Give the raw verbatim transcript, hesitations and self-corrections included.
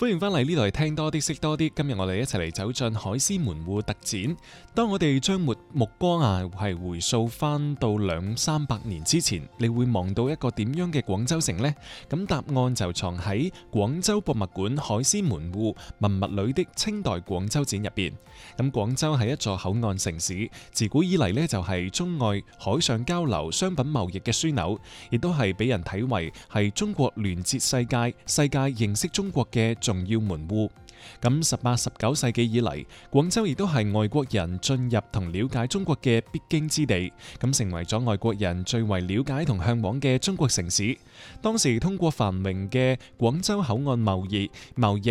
歡迎翻嚟呢度嚟聽多啲識多啲。今日我哋一齊嚟走進海絲門戶特展。當我哋將目目光啊係回溯翻到兩三百年之前，你會望到一個點樣嘅廣州城呢？咁答案就藏喺廣州博物館海絲門戶文物裏的清代廣州展入邊。咁廣州係一座口岸城市，自古以嚟呢就係中外海上交流、商品貿易嘅樞紐，亦都係俾人睇為係中國連接世界、世界認識中國嘅重要門戶。咁十八、十九世紀以嚟，廣州亦都係外國人進入同了解中國嘅必經之地，咁成為咗外國人最為了解同向往嘅中國城市。當時通過繁榮嘅廣州口岸貿易、貿易